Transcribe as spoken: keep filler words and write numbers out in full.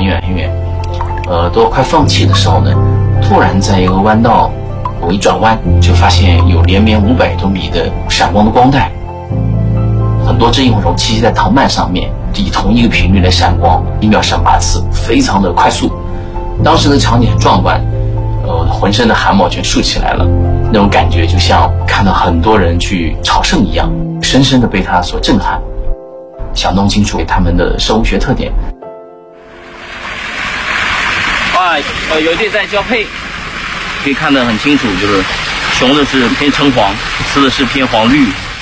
很远很远，呃，都快放弃的时候呢，突然在一个弯道，我一转弯就发现有连绵五百多米的闪光的光带，很多只萤火虫栖息在藤蔓上面，以同一个频率来闪光，一秒闪八次，非常的快速。当时的场景很壮观，呃，浑身的汗毛全竖起来了，那种感觉就像看到很多人去朝圣一样，深深的被它所震撼，想弄清楚它们的生物学特点。啊，呃，有对在交配，可以看得很清楚，就是雄的是偏橙黄，雌的是偏黄绿。